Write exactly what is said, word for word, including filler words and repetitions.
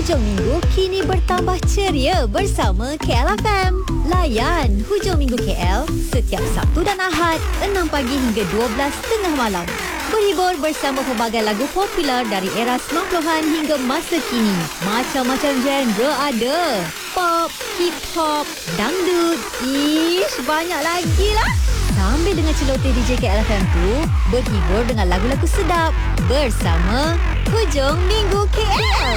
Hujung minggu kini bertambah ceria bersama K L F M. Layan Hujung Minggu K L setiap Sabtu dan Ahad enam pagi hingga dua belas tengah malam. Berhibur bersama pelbagai lagu popular dari era sembilan puluhan hingga masa kini. Macam-macam genre ada. Pop, hip hop, dangdut, ish, banyak lagi lah. Sambil dengan celoteh D J K L F M tu, berhibur dengan lagu-lagu sedap bersama Hujung Minggu K L.